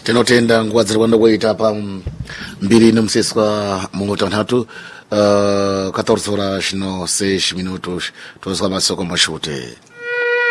tinotenda nguva dziri kuenda kuita pa 2 nomuseswa mungu tanhatu 14 horas no 6 minutos tozwa masoko mashute.